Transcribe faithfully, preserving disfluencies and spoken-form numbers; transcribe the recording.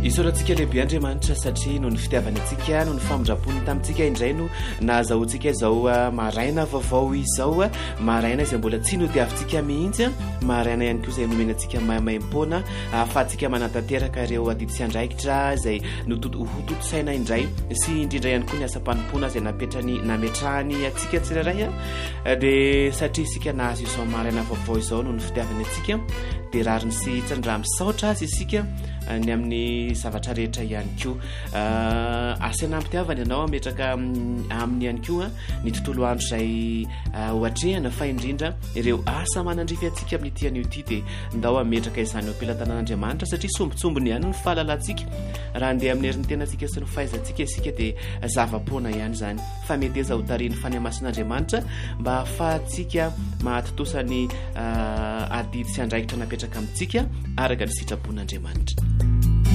Isorantsika lehibe Andriamanitra satria no ny fitiavany antsika no ny famondrapony tamintsika indray no nahazahoantsika izao maraina vaovao izao maraina izay mbola tsy nodiavintsika mihitsy maraina ihany koa izay nomena antsika mahamaim-poana ahafahantsika manatanteraka ireo adidy sy andraikitra izay nohototo saina indray sy indrindra ihany koa ny asa-panompoana izay napetrany nametrahany antsika tsirairay dia satria isika nahazo izao maraina vaovao izao no ny fitiavany antsika dia rariny sy tsandraha misaotra azy isika ny amin'ny zavatra rehetra ihany koa asena ampitiavany ianao ametraka amin'ny ihany koa ny tontolo andro izay hoatrehana fa indrindra ireo asa manandrify antsika amin'ny ity an'io ity dia ndao ametraka izany eo ampelantanan'Andriamanitra satria sombitsombony ihany ny fahalalantsika raha andeha amin'ny herin'ny tenantsika sy ny fahaizantsika isika dia zava-poana ihany zany fa mety eza ho tariny fanemasin'Andriamanitra mba ahafahantsika mahatotosany adidy sy andraikitra napetraka amintsika araka ny sitrapon'Andriamanitra.